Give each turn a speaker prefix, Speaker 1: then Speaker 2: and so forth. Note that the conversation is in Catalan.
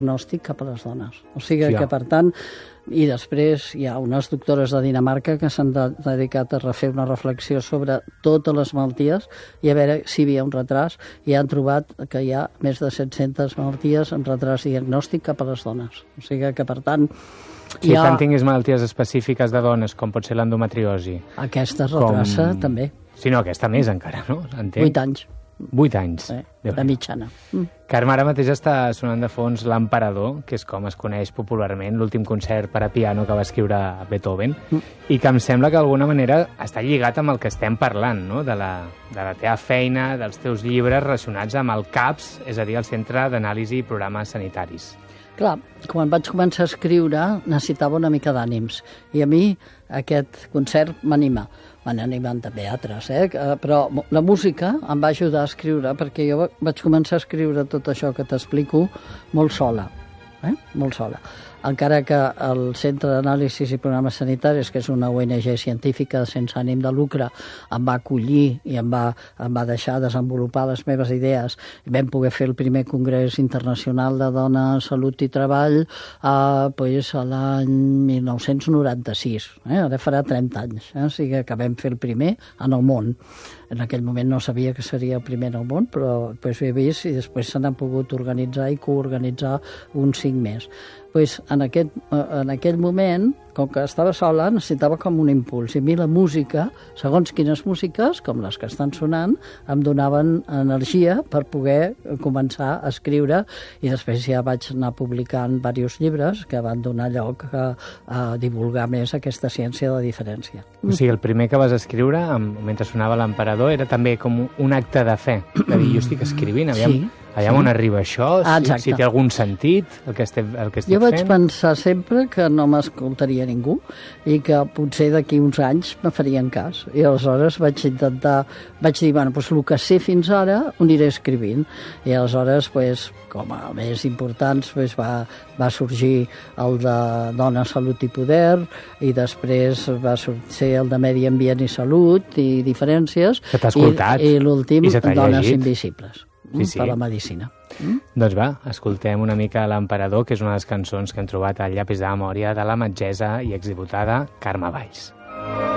Speaker 1: diagnòstic cap a les dones. O sigui que, per tant, i després hi ha unes doctores de Dinamarca que s'han dedicat a refer una reflexió sobre totes les malalties i a veure si hi havia un retras, i han trobat que hi ha més de 700 malalties en retras diagnòstic cap a les dones. O sigui que, per tant,
Speaker 2: si tant tinguis malalties específiques de dones, com pot ser l'endometriosi.
Speaker 1: Aquesta es retrassa també.
Speaker 2: Sí, no, aquesta més encara, no?
Speaker 1: 8 anys.
Speaker 2: 8 anys.
Speaker 1: De mitjana.
Speaker 2: Carme, ara mateix està sonant de fons L'Emperador, que és com es coneix popularment, l'últim concert per a piano que va escriure Beethoven, i que em sembla que d'alguna manera està lligat amb el que estem parlant, no? De la teva feina, dels teus llibres relacionats amb el CAPS, és a dir, el Centre d'Anàlisi i Programes Sanitaris.
Speaker 1: Clar, quan vaig començar a escriure necessitava una mica d'ànims, i a mi aquest concert m'anima. Me n'animen també altres, però la música em va ajudar a escriure, perquè jo vaig començar a escriure tot això que t'explico molt sola, molt sola. Encara que el Centre d'Anàlisis i Programes Sanitaris, que és una ONG científica sense ànim de lucre, em va acollir i em va deixar desenvolupar les meves idees. Vam poder fer el primer Congrés Internacional de Dones, Salut i Treball a l'any 1996. Ara farà 30 anys. O sigui que vam fer el primer en el món. En aquell moment no sabia que seria el primer al món, però ho he vist i després se n'han pogut organitzar i coorganitzar uns 5 més. En aquell moment, com que estava sola, necessitava com un impuls. I a mi la música, segons quines músiques, com les que estan sonant, em donaven energia per poder començar a escriure, i després ja vaig anar publicant diversos llibres que van donar lloc a divulgar més aquesta ciència de diferència.
Speaker 2: O sigui, el primer que vas escriure, mentre sonava L'Emperador, era també com un acte de fe, de dir, jo estic escrivint, allà on arriba això, si té algun sentit el que estic fent.
Speaker 1: Jo vaig pensar sempre que no m'escoltaria ningú i que potser d'aquí uns anys me farien cas. I aleshores vaig dir, el que sé fins ara ho aniré escrivint. I aleshores, com a més importants, va sorgir el de Dona, Salut i Poder, i després va sorgir el de Medi Ambient i Salut i Diferències, i l'últim, Dones Invisibles. Per la medicina.
Speaker 2: Doncs va, escoltem una mica L'Emperador, que és una de les cançons que hem trobat al llapis de memòria de la metgessa i exdiputada Carme Valls.